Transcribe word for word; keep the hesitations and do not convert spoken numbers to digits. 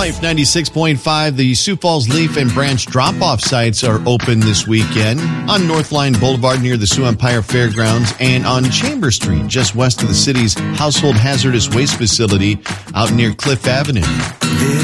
Life ninety-six point five, the Sioux Falls Leaf and Branch drop-off sites are open this weekend on Northline Boulevard near the Sioux Empire Fairgrounds and on Chamber Street just west of the city's household hazardous waste facility out near Cliff Avenue.